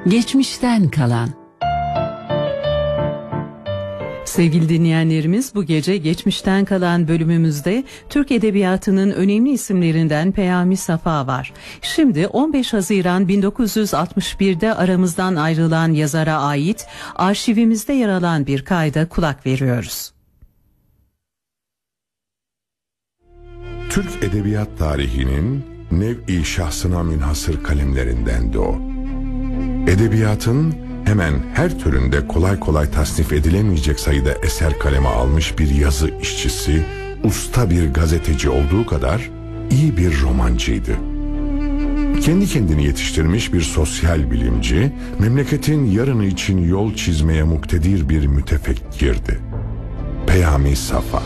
Geçmişten kalan. Sevgili dinleyenlerimiz, bu gece Geçmişten Kalan bölümümüzde Türk Edebiyatı'nın önemli isimlerinden Peyami Safa var. Şimdi 15 Haziran 1961'de aramızdan ayrılan yazara ait arşivimizde yer alan bir kayda kulak veriyoruz. Türk Edebiyat tarihinin nev-i şahsına münhasır kalemlerindendi o. Edebiyatın hemen her türünde kolay kolay tasnif edilemeyecek sayıda eser kaleme almış bir yazı işçisi, usta bir gazeteci olduğu kadar iyi bir romancıydı. Kendi kendini yetiştirmiş bir sosyal bilimci, memleketin yarını için yol çizmeye muktedir bir mütefekkirdi. Peyami Safa.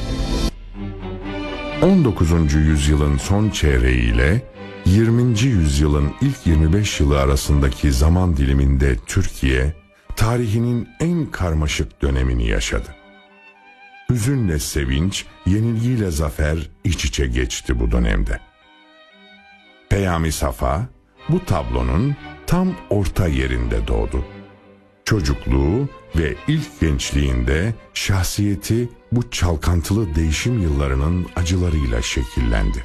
19. yüzyılın son çeyreğiyle 20. yüzyılın ilk 25 yılı arasındaki zaman diliminde Türkiye, tarihinin en karmaşık dönemini yaşadı. Hüzünle sevinç, yenilgiyle zafer iç içe geçti bu dönemde. Peyami Safa, bu tablonun tam orta yerinde doğdu. Çocukluğu ve ilk gençliğinde şahsiyeti bu çalkantılı değişim yıllarının acılarıyla şekillendi.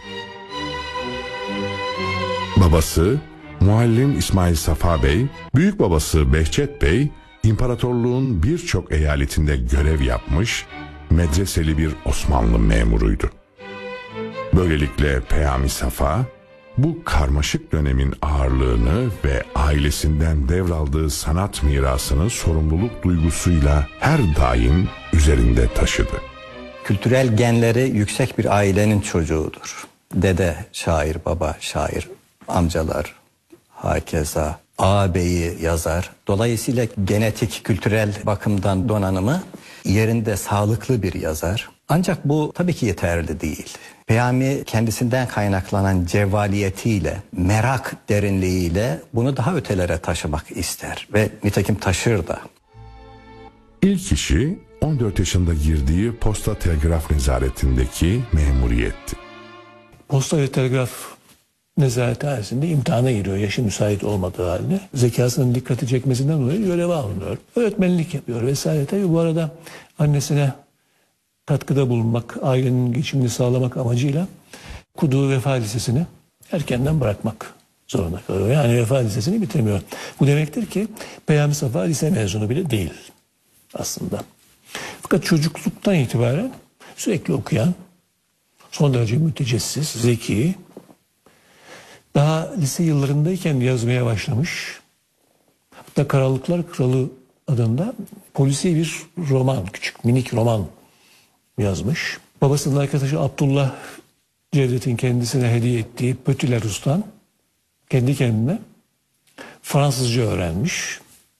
Babası Muallim İsmail Safa Bey, büyük babası Behçet Bey, imparatorluğun birçok eyaletinde görev yapmış, medreseli bir Osmanlı memuruydu. Böylelikle Peyami Safa, bu karmaşık dönemin ağırlığını ve ailesinden devraldığı sanat mirasını sorumluluk duygusuyla her daim üzerinde taşıdı. Kültürel genleri yüksek bir ailenin çocuğudur. Dede şair, baba şair, amcalar hakeza, ağabeyi yazar. Dolayısıyla genetik, kültürel bakımdan donanımı yerinde, sağlıklı bir yazar. Ancak bu tabii ki yeterli değil. Peyami kendisinden kaynaklanan cevvaliyetiyle, merak derinliğiyle bunu daha ötelere taşımak ister ve nitekim taşır da. İlk işi 14 yaşında girdiği Posta Telgraf Nezaretindeki memuriyetti. Posta ve Telgraf Nezarethanesinde imtihana giriyor yaşı müsait olmadığı halde. Zekasının dikkati çekmesinden dolayı göreve alınıyor. Öğretmenlik yapıyor vesaire. Tabii bu arada annesine katkıda bulunmak, ailenin geçimini sağlamak amacıyla okuduğu Vefa Lisesi'ni erkenden bırakmak zorunda kalıyor. Yani Vefa Lisesi'ni bitirmiyor. Bu demektir ki Peyami Safa lise mezunu bile değil aslında. Fakat çocukluktan itibaren sürekli okuyan, son derece mütecessis, zeki, daha lise yıllarındayken yazmaya başlamış. Hatta Karanlıklar Kralı adında polisi bir roman, küçük minik roman yazmış. Babasının arkadaşı Abdullah Cevdet'in kendisine hediye ettiği Petit Le Rus'tan kendi kendine Fransızca öğrenmiş.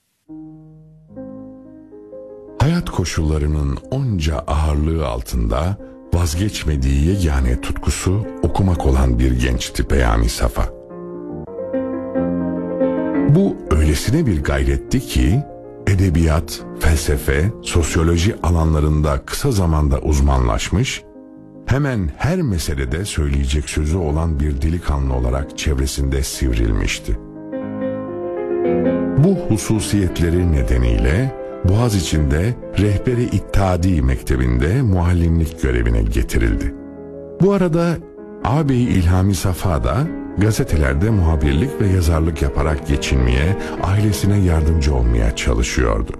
Hayat koşullarının onca ağırlığı altında vazgeçmediği yegane tutkusu okumak olan bir gençti Peyami Safa. Bu öylesine bir gayretti ki edebiyat, felsefe, sosyoloji alanlarında kısa zamanda uzmanlaşmış, hemen her meselede söyleyecek sözü olan bir delikanlı olarak çevresinde sivrilmişti. Bu hususiyetleri nedeniyle Boğaziçi'nde Rehber-i İttihadi Mektebi'nde muallimlik görevine getirildi. Bu arada ağabeyi İlhami Safa da gazetelerde muhabirlik ve yazarlık yaparak geçinmeye, ailesine yardımcı olmaya çalışıyordu.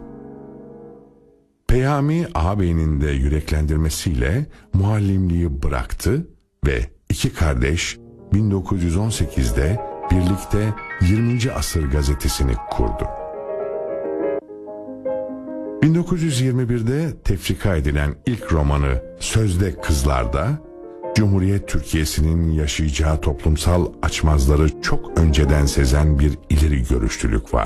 Peyami ağabeyinin de yüreklendirmesiyle muallimliği bıraktı ve iki kardeş 1918'de birlikte 20. Asır gazetesini kurdu. 1921'de tefrika edilen ilk romanı Sözde Kızlar'da, Cumhuriyet Türkiye'sinin yaşayacağı toplumsal açmazları çok önceden sezen bir ileri görüşlülük var.